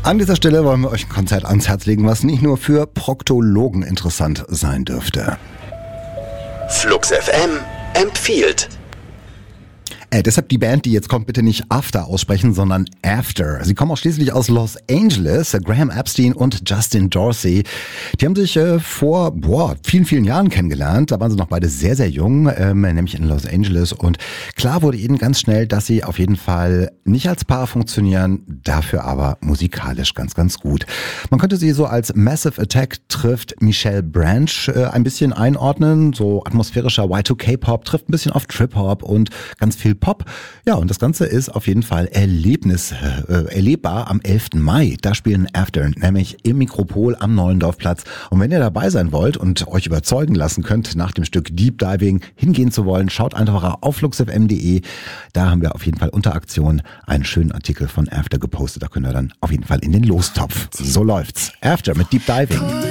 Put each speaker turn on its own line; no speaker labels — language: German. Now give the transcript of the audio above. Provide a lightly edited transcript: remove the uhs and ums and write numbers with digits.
An dieser Stelle wollen wir euch ein Konzert ans Herz legen, was nicht nur für Proktologen interessant sein dürfte.
Flux FM empfiehlt.
Deshalb die Band, die jetzt kommt, bitte nicht After aussprechen, sondern After. Sie kommen auch schließlich aus Los Angeles. Graham Epstein und Justin Dorsey. Die haben sich vor vielen, vielen Jahren kennengelernt. Da waren sie noch beide sehr, sehr jung, nämlich in Los Angeles. Und klar wurde ihnen ganz schnell, dass sie auf jeden Fall nicht als Paar funktionieren, dafür aber musikalisch ganz, ganz gut. Man könnte sie so als Massive Attack trifft Michelle Branch ein bisschen einordnen. So atmosphärischer Y2K-Pop trifft ein bisschen auf Trip-Hop und ganz viel Pop. Ja, und das Ganze ist auf jeden Fall erlebbar am 11. Mai. Da spielen After, nämlich im Mikropol am Neuendorfplatz. Und wenn ihr dabei sein wollt und euch überzeugen lassen könnt, nach dem Stück Deep Diving hingehen zu wollen, schaut einfach auf fluxfm.de. Da haben wir auf jeden Fall unter Aktion einen schönen Artikel von After gepostet. Da könnt ihr dann auf jeden Fall in den Lostopf. So läuft's. After mit Deep Diving.